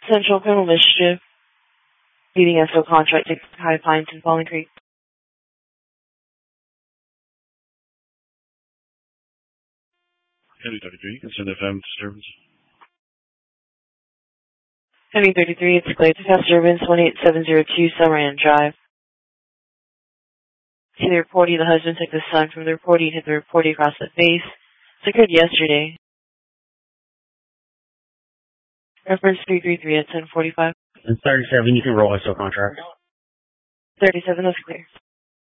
Central Criminal Mischief, leading SO contract to High Pines and Falling Creek. Heavy 33, concerned FM disturbance. Heavy 33, it's clear to disturbance 18702 Summerland Drive. See the reportee, the husband took the son from the reportee and hit the reportee across the face. This occurred yesterday. Reference 333 at 1045. And 37, you can roll SO contract. 37, that's clear.